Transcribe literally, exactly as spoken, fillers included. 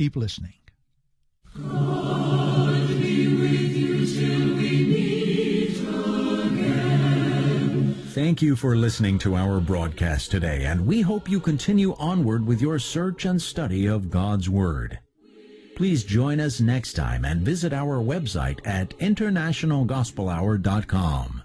Keep listening. God be with you till we meet again. Thank you for listening to our broadcast today, and we hope you continue onward with your search and study of God's Word. Please join us next time and visit our website at international gospel hour dot com.